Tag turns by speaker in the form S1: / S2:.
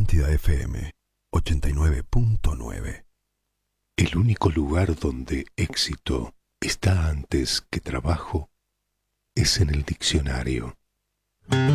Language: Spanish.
S1: Atlántida FM 89.9.
S2: El único lugar donde éxito está antes que trabajo es en el diccionario.